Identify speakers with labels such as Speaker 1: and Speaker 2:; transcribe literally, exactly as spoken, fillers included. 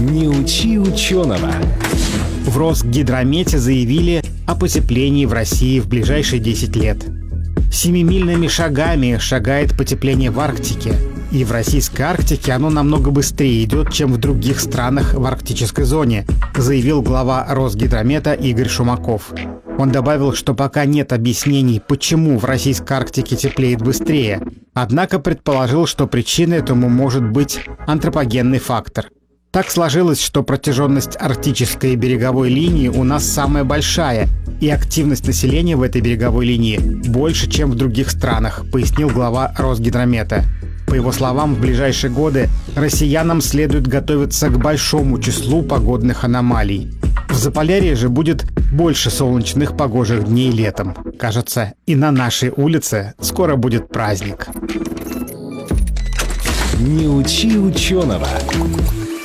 Speaker 1: Не учи ученого.
Speaker 2: В Росгидромете заявили о потеплении в России в ближайшие десять лет. Семимильными шагами шагает потепление в Арктике. И в российской Арктике оно намного быстрее идет, чем в других странах в арктической зоне, заявил глава Росгидромета Игорь Шумаков. Он добавил, что пока нет объяснений, почему в российской Арктике теплеет быстрее, однако предположил, что причиной этому может быть антропогенный фактор. Так сложилось, что протяженность арктической береговой линии у нас самая большая, и активность населения в этой береговой линии больше, чем в других странах, пояснил глава Росгидромета. По его словам, в ближайшие годы россиянам следует готовиться к большому числу погодных аномалий. В Заполярье же будет больше солнечных погожих дней летом. Кажется, и на нашей улице скоро будет праздник.
Speaker 1: Не учи ученого.